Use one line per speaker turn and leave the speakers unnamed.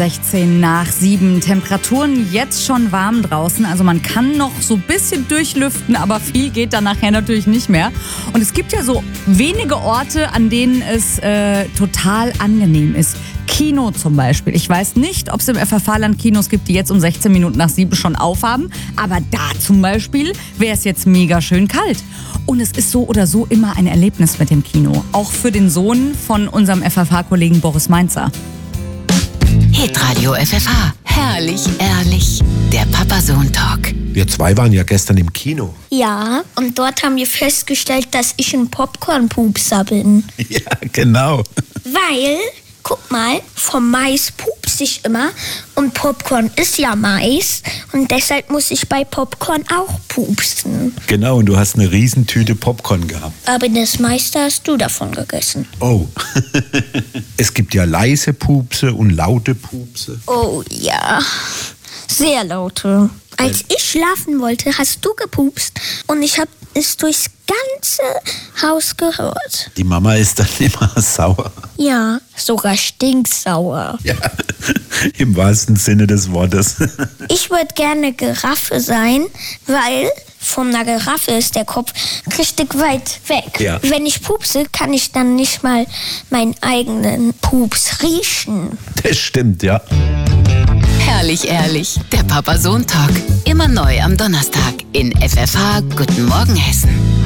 16 nach 7. Temperaturen jetzt schon warm draußen. Also man kann noch so ein bisschen durchlüften, aber viel geht dann nachher natürlich nicht mehr. Und es gibt ja so wenige Orte, an denen es total angenehm ist. Kino zum Beispiel. Ich weiß nicht, ob es im FFH-Land Kinos gibt, die jetzt um 16 Minuten nach 7 schon aufhaben. Aber da zum Beispiel wäre es jetzt mega schön kalt. Und es ist so oder so immer ein Erlebnis mit dem Kino. Auch für den Sohn von unserem FFH-Kollegen Boris Mainzer.
Hitradio FFH. Herrlich, ehrlich. Der Papa-Sohn-Talk.
Wir zwei waren ja gestern im Kino.
Ja, und dort haben wir festgestellt, dass ich ein Popcorn-Pupser bin.
Ja, genau.
Weil, guck mal, vom Mais pupse ich immer und Popcorn ist ja Mais und deshalb muss ich bei Popcorn auch pupsen.
Genau, und du hast eine Riesentüte Popcorn gehabt.
Aber das meiste hast du davon gegessen.
Oh. Es gibt ja leise Pupse und laute Pupse.
Oh ja, sehr laute. Als ich schlafen wollte, hast du gepupst und ich habe es durchs ganze Haus gehört.
Die Mama ist dann immer sauer.
Ja, sogar stinksauer.
Ja, im wahrsten Sinne des Wortes.
Ich würde gerne Giraffe sein, weil von einer Giraffe ist der Kopf richtig weit weg.
Ja.
Wenn ich pupse, kann ich dann nicht mal meinen eigenen Pups riechen.
Das stimmt, ja.
Herrlich, ehrlich. Der Papa-Sohn-Talk. Immer neu am Donnerstag in FFH. Guten Morgen, Hessen.